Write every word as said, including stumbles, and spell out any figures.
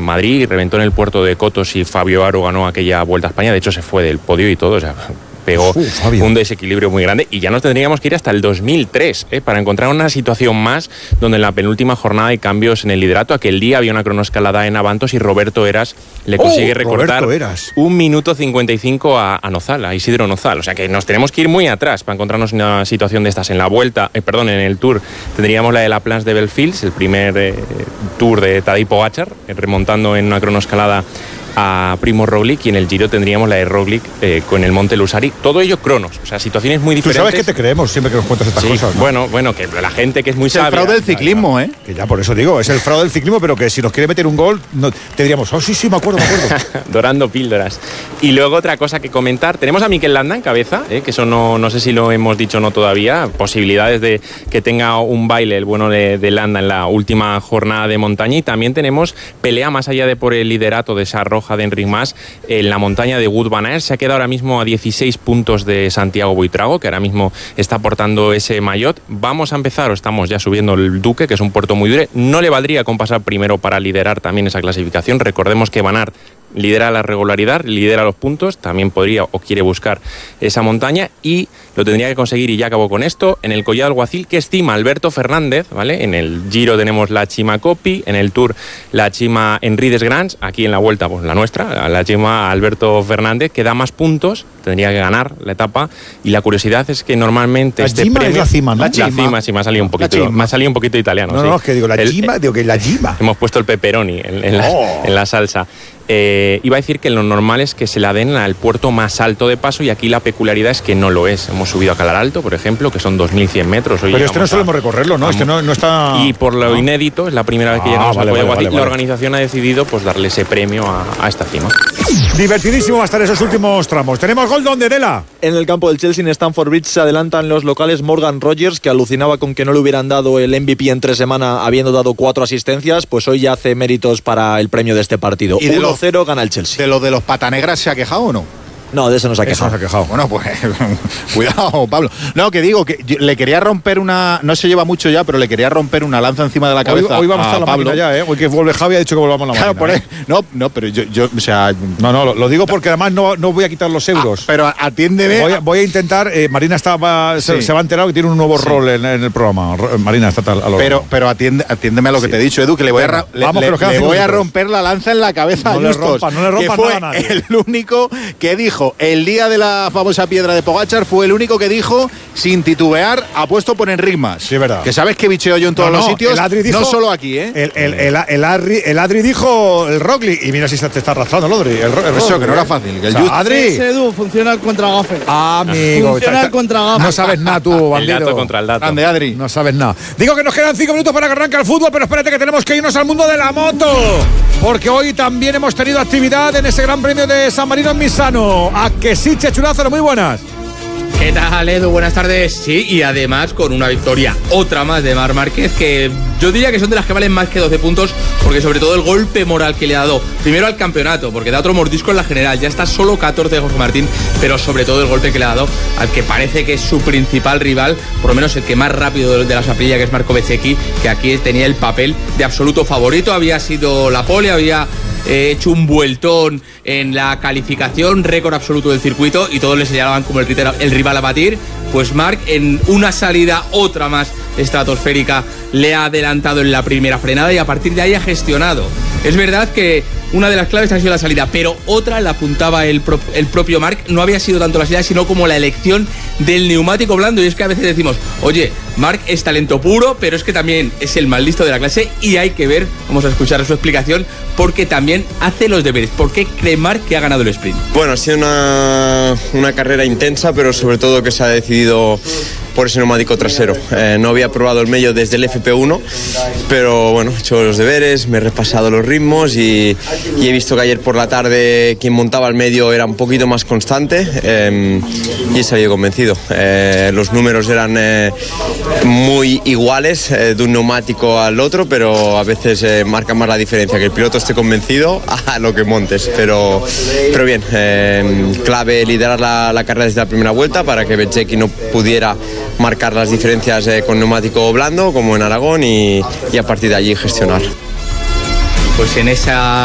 Madrid, reventó en el puerto de Cotos y Fabio Aro ganó aquella Vuelta a España. De hecho, se fue del podio y todo, o sea, pegó Uf, un desequilibrio muy grande, y ya nos tendríamos que ir hasta el dos mil tres ¿eh? para encontrar una situación más donde en la penúltima jornada hay cambios en el liderato. Aquel día había una cronoescalada en Avantos y Roberto Eras le consigue oh, recortar un minuto cincuenta y cinco a, a Nozal, a Isidro Nozal. O sea que nos tenemos que ir muy atrás para encontrarnos una situación de estas. En la vuelta, eh, perdón, en el Tour tendríamos la de la Plans de Belfields, el primer eh, Tour de Tadej Pogačar, eh, remontando en una cronoescalada a Primo Roglic, y en el Giro tendríamos la de Roglic eh, con el Monte Lusari. Todo ello cronos, o sea, situaciones muy diferentes. Tú sabes que te creemos siempre que nos cuentas estas sí, cosas, ¿no? Bueno, bueno, que la gente que es muy es sabia. Es el fraude del ciclismo, ¿eh? Que ya por eso digo, es el fraude del ciclismo, pero que si nos quiere meter un gol, no, te diríamos, oh, sí, sí, me acuerdo, me acuerdo. Dorando píldoras. Y luego otra cosa que comentar, tenemos a Mikel Landa en cabeza, ¿eh? que eso no, no sé si lo hemos dicho o no todavía, posibilidades de que tenga un baile el bueno de, de Landa en la última jornada de montaña, y también tenemos pelea más allá de por el liderato de esa roja de Enric Mas. En la montaña de Wout van Aert se ha quedado ahora mismo a dieciséis puntos de Santiago Buitrago, que ahora mismo está portando ese maillot. Vamos a empezar, o estamos ya subiendo el Duque, que es un puerto muy duro. No le valdría con pasar primero para liderar también esa clasificación. Recordemos que Van Aert lidera la regularidad, lidera los puntos, también podría o quiere buscar esa montaña, y lo tendría que conseguir, y ya acabo con esto, en el Collado Alguacil, que estima Alberto Fernández, ¿vale? En el Giro tenemos la Chima Coppi, en el Tour la Chima Henri Desgrans, aquí en la Vuelta, pues la nuestra, la Chima Alberto Fernández, que da más puntos, tendría que ganar la etapa, y la curiosidad es que normalmente la este Chima premio... es la cima, ¿no? La Chima, la cima sí, me ha salido un poquito, me ha salido un poquito italiano. No, sí. no, es que digo, la el, Chima, digo que la Chima. Hemos puesto el pepperoni en, en, la, oh. en la salsa. Eh, iba a decir que lo normal es que se la den al puerto más alto de paso, y aquí la peculiaridad es que no lo es. Hemos subido a Calar Alto, por ejemplo, que son dos mil cien metros. Hoy pero este no solemos recorrerlo, ¿no? A, este no, no está... Y por lo no. inédito, es la primera vez que llegamos ah, vale, al Collado vale, Alguacil, vale, la vale. organización ha decidido pues darle ese premio a, a esta cima. Divertidísimo va a estar esos últimos tramos. Tenemos gol donde Dela. En el campo del Chelsea en Stamford Bridge se adelantan los locales. Morgan Rogers, que alucinaba con que no le hubieran dado el M V P en tres semanas habiendo dado cuatro asistencias, pues hoy ya hace méritos para el premio de este partido. uno cero gana el Chelsea. ¿De lo de los patanegras se ha quejado o no? No, de eso no se ha quejado. Eso no se ha quejado. Bueno, pues cuidado, Pablo. No, que digo, que le quería romper una... No se lleva mucho ya, pero le quería romper una lanza encima de la cabeza. Hoy, hoy vamos a estar la Pablo máquina ya, ¿eh? Hoy que vuelve Javi ha dicho que volvamos a la claro, máquina. Por ¿eh? ahí, no, no, pero yo, yo, o sea... No, no, lo, lo digo porque además no, no voy a quitar los euros. Ah, pero atiéndeme... Voy a, voy a intentar... Eh, Marina está, va, sí. se, se va a enterar que tiene un nuevo sí. rol en, en el programa. Marina está tal... A pero pero atiende, atiéndeme a lo que sí. te he dicho, Edu, que le voy a, le, vamos, le, le, le voy a romper la lanza en la cabeza no a Justos. Le rompa, no le rompa que fue nada a nadie. El único que dijo el día de la famosa piedra de Pogačar, fue el único que dijo sin titubear, apuesto por Enric Mas. Sí, verdad. Que sabes que bicheo yo en todos no, los no, sitios, dijo, no solo aquí, ¿eh? El, el, el, el, Adri, el Adri dijo el Roglic, y mira si se te está arrastrando el Adri. El, el Eso, Roglic, que no era fácil. Que el o sea, Adri. Ese Edu funciona el contragafe. Amigo. Funciona el contragafe. No sabes nada tú, bandido. El dato contra el dato. Grande, Adri. No sabes nada. Digo que nos quedan cinco minutos para que arranque el fútbol, pero espérate que tenemos que irnos al mundo de la moto. Porque hoy también hemos tenido actividad en ese Gran Premio de San Marino en Misano. ¿A que sí, Chechu Lázaro? Muy buenas. ¿Qué tal, Edu? Buenas tardes. Sí, y además con una victoria, otra más de Marc Márquez, que yo diría que son de las que valen más que doce puntos, porque sobre todo el golpe moral que le ha dado, primero al campeonato, porque da otro mordisco en la general, ya está solo catorce de Jorge Martín, pero sobre todo el golpe que le ha dado al que parece que es su principal rival, por lo menos el que más rápido de la Saprilla, que es Marco Bezzecchi, que aquí tenía el papel de absoluto favorito, había sido la pole, había eh, hecho un vueltón en la calificación, récord absoluto del circuito, y todos le señalaban como el, el rival a batir. Pues Marc, en una salida otra más estratosférica, le ha adelantado en la primera frenada, y a partir de ahí ha gestionado. Es verdad que una de las claves ha sido la salida, pero otra la apuntaba el, pro, el propio Marc, no había sido tanto la salida, sino como la elección del neumático blando. Y es que a veces decimos, oye, Marc es talento puro, pero es que también es el más listo de la clase, y hay que ver, vamos a escuchar su explicación, porque también hace los deberes. ¿Por qué cree Marc que ha ganado el sprint? Bueno, ha sido una, una carrera intensa, pero sobre todo que se ha decidido por ese neumático trasero. Eh, no había probado el medio desde el F P uno, pero bueno, he hecho los deberes, me he repasado los ritmos y, y he visto que ayer por la tarde quien montaba el medio era un poquito más constante, eh, y he salido convencido. Eh, los números eran eh, muy iguales eh, de un neumático al otro, pero a veces eh, marca más la diferencia que el piloto esté convencido a lo que montes. Pero, pero bien, eh, clave liderar la, la carrera desde la primera vuelta para que Bezzecchi no pudiera marcar las diferencias eh, con neumático blando como en Aragón, y, y a partir de allí gestionar. Pues en esa